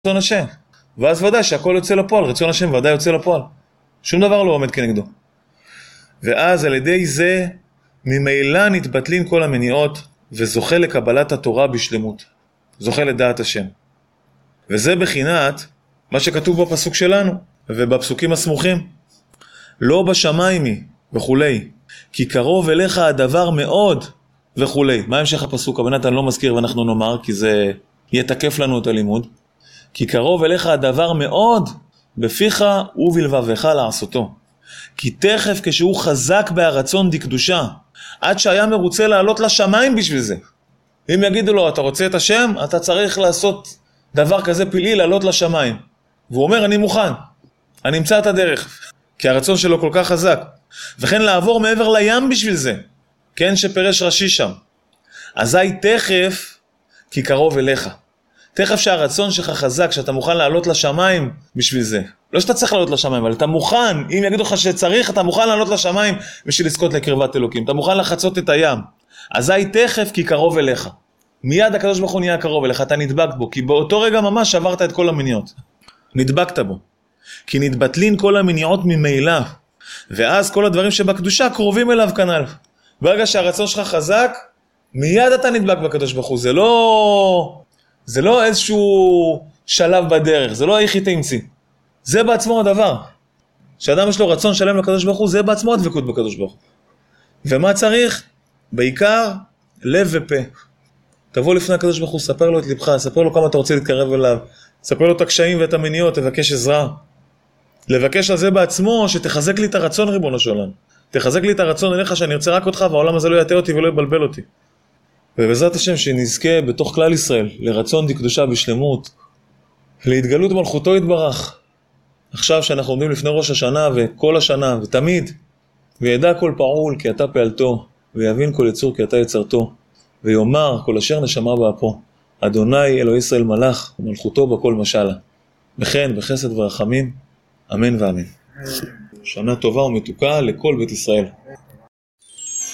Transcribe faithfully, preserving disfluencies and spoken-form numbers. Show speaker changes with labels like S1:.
S1: רצון השם. ואז ודאי שהכל יוצא לפועל, רצון השם ודאי יוצא לפועל. שום דבר לא עומד כנגדו. ואז על ידי זה ממילא נתבטלים כל המניעות, וזוכה לקבלת התורה בשלמות. זוכה לדעת השם. וזה בחינת מה שכתוב בפסוק שלנו, ובפסוקים הסמוכים. לא בשמיים היא, וכולי. כי קרוב אליך הדבר מאוד, וכולי. מה המשך הפסוק? הבנת אני לא מזכיר ואנחנו נאמר, כי זה יתקף לנו את הלימוד. כי קרוב אליך הדבר מאוד, בפיך ובלבבך לעשותו. כי תכף כשהוא חזק בהרצון דקדושה, עד שהיה מרוצה לעלות לשמיים בשביל זה. אם יגידו לו, אתה רוצה את השם? אתה צריך לעשות דבר כזה פלאי, לעלות לשמיים. והוא אומר, אני מוכן. אני אמצא את הדרך. כי הרצון שלו כל כך חזק. וכן לעבור מעבר לים בשביל זה. כן, שפרש ראשי שם. אזי תכף, כי קרוב אליך. תכף שהרצון שלך חזק, שאתה מוכן לעלות לשמיים בשביל זה. לא שאתה צריך לעלות לשמיים, אבל אתה מוכן, אם יגידו לך שצריך, אתה מוכן לעלות לשמיים בשביל לזכות לקרבת אלוקים. אתה מוכן לחצות את הים. אזי תכף, כי קרוב אליך. מיד הקדוש ברוך הוא נהיה קרוב אליך, אתה נדבק בו, כי באותו רגע ממש עברת את כל המניעות. נדבקת בו. כי נתבטלין כל המניעות ממילא. ואז כל הדברים שבקדושה קרובים אליו כנ"ל. ברגע שהרצון שלך חזק, מיד אתה נדבק בקדוש ברוך הוא. זה לא... זה לא איזשהו שלב בדרך, זה לא איך היא תמציא. זה בעצמו הדבר. שאדם יש לו רצון שלם לקדוש ברוך הוא, זה בעצמו הדבקות בקדוש ברוך הוא. ומה צריך? בעיקר, לב ופה. תבוא לפני הקדוש ברוך הוא, ספר לו את לבך, ספר לו כמה אתה רוצה להתקרב אליו, ספר לו את הקשיים ואת המניעות, תבקש עזרה. לבקש על זה בעצמו, שתחזק לי את הרצון ריבונו של עולם. תחזק לי את הרצון אליך שאני ארצה רק אותך, והעולם הזה לא יטעה אותי ולא יבלבל אותי. ובעזרת השם שנזכה בתוך כלל ישראל לרצון דקדושה בשלמות, להתגלות מלכותו יתברך. עכשיו שאנחנו עומדים לפני ראש השנה וכל השנה ותמיד, וידע כל פעול כי אתה פעלתו, ויבין כל יצור כי אתה יצרתו, ויאמר כל אשר נשמה באפו, אדוני אלוהי ישראל מלך ומלכותו בכל משלה. וכן בחסד ורחמים, אמן ואמן. שנה טובה ומתוקה לכל בית ישראל.